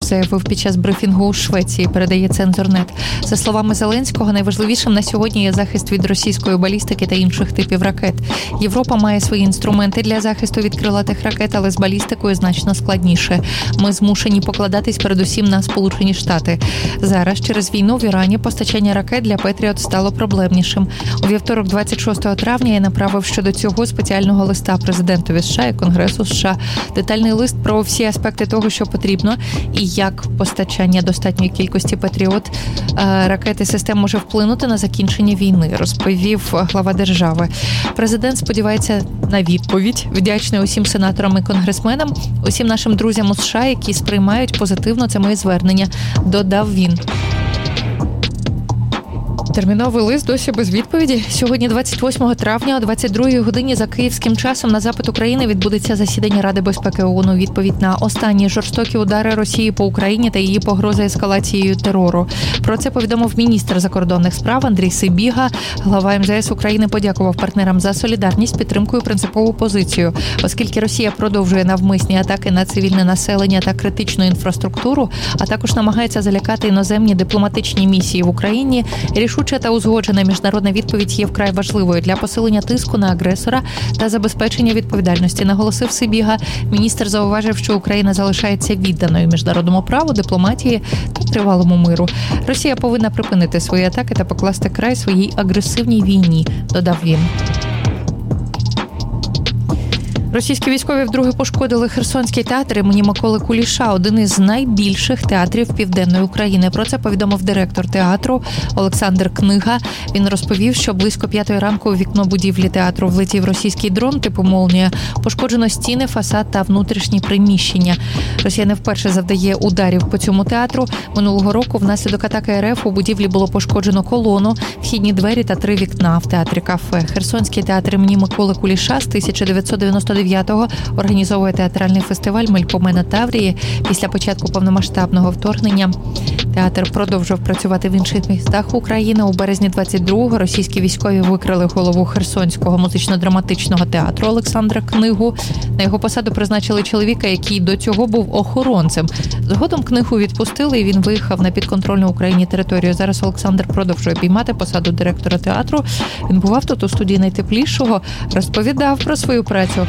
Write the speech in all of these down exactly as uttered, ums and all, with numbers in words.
заявив під час брифінгу у Швеції, передає Цензорнет. За словами Зеленського, найважливішим на сьогодні є захист від російської балістики та інших типів ракет. Європа має свої інструменти для захисту від крилатих ракет, але з балістикою значно складніше. Ми змушені покладатись передусім на Сполучені Штати. Зараз через війну в Ірані постачання ракет для Петріот стало проблемнішим. У вівторок, двадцять шостого травня, я направив щодо цього спеціального листа президентові США і Конгресу США. Детальний лист про всі аспекти того, що потрібно і як постачання достатньої кількості Петріот ракет і систем може вплинути на закінчення війни, розповів глава держави. Президент сподівається на відповідь. Вдячний усім сенаторам і конгресменам, усім нашим друзям у США, які сприймають позитивно це моє звернення, додав він. Терміновий лист досі без відповіді. Сьогодні, двадцять восьмого травня, о двадцять другій годині за київським часом на запит України відбудеться засідання Ради безпеки ООН у відповідь на останні жорстокі удари Росії по Україні та її погрози ескалацією терору. Про це повідомив міністр закордонних справ Андрій Сибіга. Глава ем зе ес України подякував партнерам за солідарність, підтримку і принципову позицію. Оскільки Росія продовжує навмисні атаки на цивільне населення та критичну інфраструктуру, а також намагається залякати іноземні дипломатичні місії в Україні, рішуче та узгоджена міжнародна відповідь є вкрай важливою для посилення тиску на агресора та забезпечення відповідальності, наголосив Сибіга. Міністр зауважив, що Україна залишається відданою міжнародному праву, дипломатії та тривалому миру. Росія повинна припинити свої атаки та покласти край своїй агресивній війні, додав він. Російські військові вдруге пошкодили Херсонський театр імені Миколи Куліша, один із найбільших театрів Південної України. Про це повідомив директор театру Олександр Книга. Він розповів, що близько п'ятої ранку у вікно будівлі театру влетів російський дрон типу «Молнія». Пошкоджено стіни, фасад та внутрішні приміщення. Росія не вперше завдає ударів по цьому театру. Минулого року внаслідок атаки ер еф у будівлі було пошкоджено колону, вхідні двері та три вікна в театрі кафе. Херсонський театр імені Миколи Куліша з тисяча дев'ятсот дев'яносто дев'ятого організовує театральний фестиваль «Мельпомена Таврії». Після початку повномасштабного вторгнення театр продовжував працювати в інших містах України. У березні двадцять другого російські військові викрили голову Херсонського музично-драматичного театру Олександра Книгу. На його посаду призначили чоловіка, який до цього був охоронцем. Згодом Книгу відпустили, і він виїхав на підконтрольну Україні територію. Зараз Олександр продовжує обіймати посаду директора театру. Він бував тут у студії «Найтеплішого», розповідав про свою працю.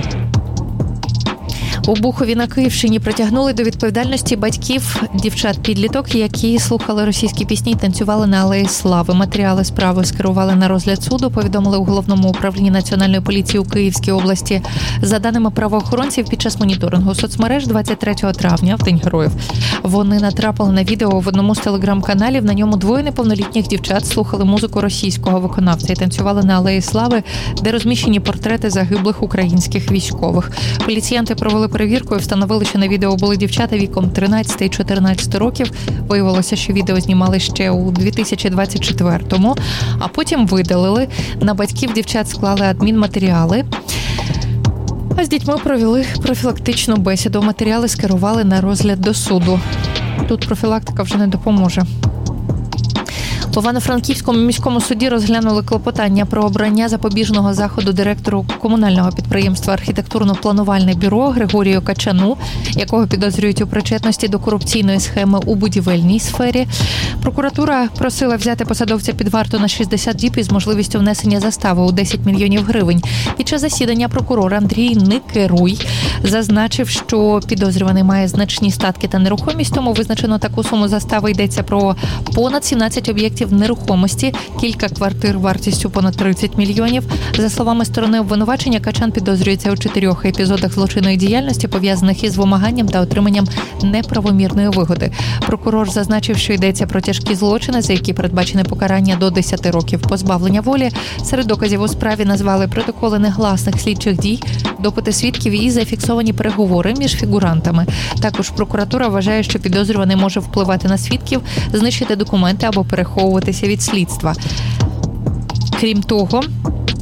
У Бухові на Київщині притягнули до відповідальності батьків дівчат-підліток, які слухали російські пісні і танцювали на Алеї Слави. Матеріали справи скерували на розгляд суду, повідомили у Головному управлінні Національної поліції у Київській області. За даними правоохоронців, під час моніторингу соцмереж двадцять третього травня, в День героїв, вони натрапили на відео в одному з телеграм-каналів. На ньому двоє неповнолітніх дівчат слухали музику російського виконавця і танцювали на Алеї Слави, де розміщені портрети загиблих українських військових. Поліціянти провели перевірку і встановили, що на відео були дівчата віком тринадцять і чотирнадцять років. Виявилося, що відео знімали ще у дві тисячі двадцять четвертому, а потім видалили. На батьків дівчат склали адмінматеріали. А з дітьми провели профілактичну бесіду. Матеріали скерували на розгляд до суду. Тут профілактика вже не допоможе. В Івано-Франківському міському суді розглянули клопотання про обрання запобіжного заходу директору комунального підприємства «Архітектурно-планувальне бюро» Григорію Качану, якого підозрюють у причетності до корупційної схеми у будівельній сфері. Прокуратура просила взяти посадовця під варту на шістдесят діб із можливістю внесення застави у десять мільйонів гривень. Під час засідання прокурор Андрій Никеруй зазначив, що підозрюваний має значні статки та нерухомість, тому визначено таку суму застави. Йдеться про понад сімнадцять об'єктів нерухомості, кілька квартир вартістю понад тридцять мільйонів. За словами сторони обвинувачення, Качан підозрюється у чотирьох епізодах злочинної діяльності, пов'язаних із вимаганням та отриманням неправомірної вигоди. Прокурор зазначив, що йдеться про тяжкі злочини, за які передбачене покарання до десяти років позбавлення волі. Серед доказів у справі назвали протоколи негласних слідчих дій, допити свідків і зафіксовані переговори між фігурантами. Також прокуратура вважає, що підозрюваний може впливати на свідків, знищити документи або переховуватися від слідства. Крім того,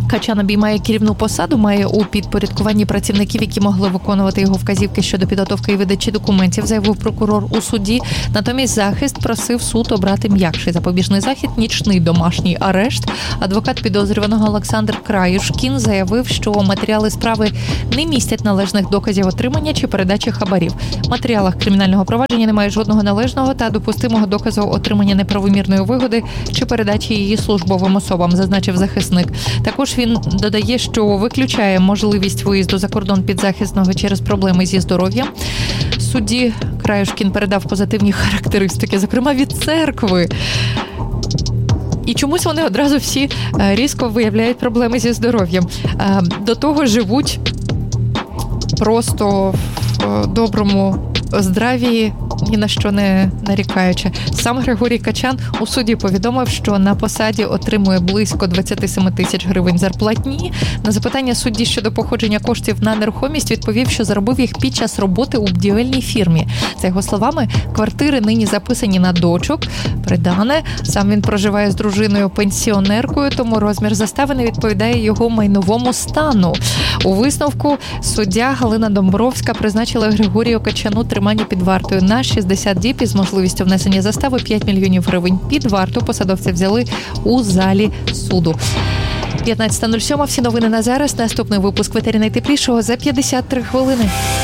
Качан обіймає керівну посаду, має у підпорядкуванні працівників, які могли виконувати його вказівки щодо підготовки і видачі документів, заявив прокурор у суді. Натомість захист просив суд обрати м'якший запобіжний захід – нічний домашній арешт. Адвокат підозрюваного Олександр Краюшкін заявив, що матеріали справи не містять належних доказів отримання чи передачі хабарів. В матеріалах кримінального провадження немає жодного належного та допустимого доказу отримання неправомірної вигоди чи передачі її службовим особам, зазначив захисник. Також він додає, що виключає можливість виїзду за кордон підзахисного через проблеми зі здоров'ям. Судді Краюшкін передав позитивні характеристики, зокрема від церкви. І чомусь вони одразу всі різко виявляють проблеми зі здоров'ям. До того живуть просто в доброму здравії, ні на що не нарікаючи. Сам Григорій Качан у суді повідомив, що на посаді отримує близько двадцять сім тисяч гривень зарплатні. На запитання судді щодо походження коштів на нерухомість відповів, що заробив їх під час роботи у будівельній фірмі. За його словами, квартири нині записані на дочок, придане. Сам він проживає з дружиною-пенсіонеркою, тому розмір застави не відповідає його майновому стану. У висновку суддя Галина Домбровська призначила Григорію Качану тримання під вартою на шістдесят діб із можливістю внесення застави п'ять мільйонів гривень. Під варту посадовця взяли у залі суду. п'ятнадцята нуль сім. Всі новини на зараз. Наступний випуск в етері найтеплішого за п'ятдесят три хвилини.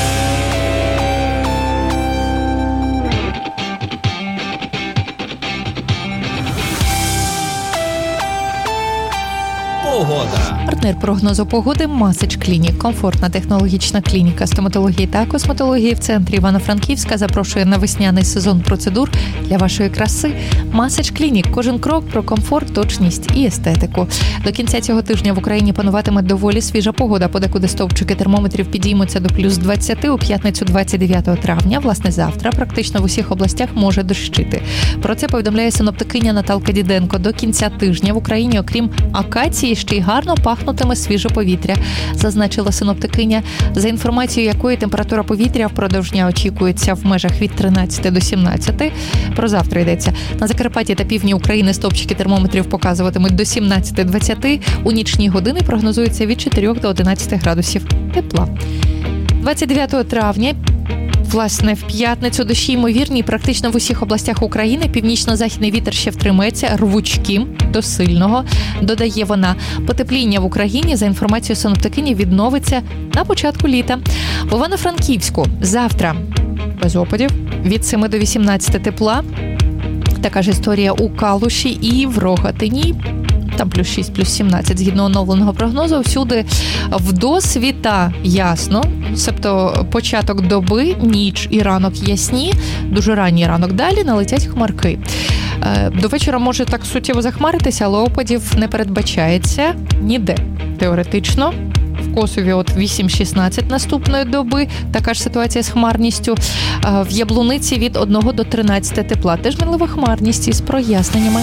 Погода. Партнер прогнозу погоди Масич Клінік. Комфортна технологічна клініка стоматології та косметології в центрі Івано-Франківська запрошує на весняний сезон процедур для вашої краси. Масич Клінік. Кожен крок про комфорт, точність і естетику. До кінця цього тижня в Україні пануватиме доволі свіжа погода. Подекуди стовпчики термометрів підіймуться до плюс двадцять. У п'ятницю двадцять дев'ятого травня, власне завтра, практично в усіх областях може дощити. Про це повідомляє синоптикиня Наталка Діденко. До кінця тижня в Україні, окрім акації, ще й гарно пахнутиме свіже повітря, зазначила синоптикиня, за інформацією якої температура повітря впродовж дня очікується в межах від тринадцяти до сімнадцяти. Про завтра йдеться. На Закарпатті та півдні України стовпчики термометрів показуватимуть до сімнадцяти двадцяти. У нічні години прогнозується від чотирьох до одинадцяти градусів тепла. двадцять дев'ятого травня власне, в п'ятницю дощі ймовірні практично в усіх областях України. Північно-західний вітер ще втримається рвучким до сильного, додає вона. Потепління в Україні, за інформацією синоптикині, відновиться на початку літа. В Івано-Франківську завтра без опадів, від семи до вісімнадцяти тепла. Така ж історія у Калуші і в Рогатині. Там плюс шість, плюс сімнадцять, згідно оновленого прогнозу. Всюди вдосвіта ясно, себто початок доби, ніч і ранок ясні, дуже ранній ранок. Далі налетять хмарки. До вечора може так суттєво захмаритися, але опадів не передбачається ніде. Теоретично. В Косові от вісім шістнадцять наступної доби, така ж ситуація з хмарністю. В Яблуниці від одного до тринадцяти тепла. Теж мінлива хмарність із проясненнями.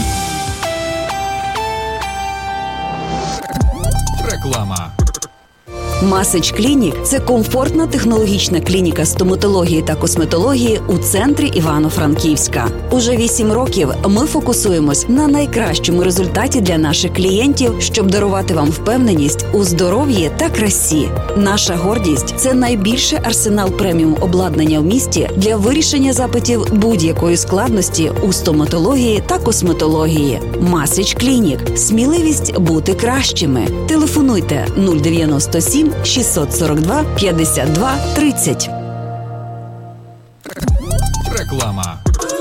Реклама. Масич Клінік – це комфортна технологічна клініка стоматології та косметології у центрі Івано-Франківська. Уже вісім років ми фокусуємось на найкращому результаті для наших клієнтів, щоб дарувати вам впевненість у здоров'ї та красі. Наша гордість – це найбільший арсенал преміум обладнання в місті для вирішення запитів будь-якої складності у стоматології та косметології. Масич Клінік – сміливість бути кращими. Телефонуйте нуль дев'яносто сім шістсот сорок два п'ятдесят два тридцять. Реклама.